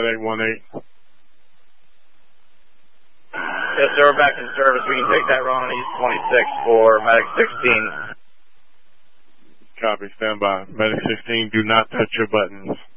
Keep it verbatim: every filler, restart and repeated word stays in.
eight one eight. Yes, sir, we're back in service. We can take that run on East twenty-six for Medic sixteen. Copy, stand by. Medic sixteen, do not touch your buttons.